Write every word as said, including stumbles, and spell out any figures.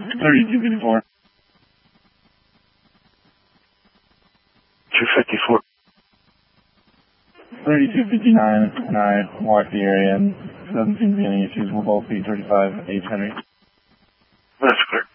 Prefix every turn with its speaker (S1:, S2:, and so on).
S1: thirty-two fifty-four.
S2: two fifty-four.
S1: thirty-two fifty-nine, and I walked the area, and doesn't seem to be any issues. We'll both be thirty-five H Henry.
S2: That's clear.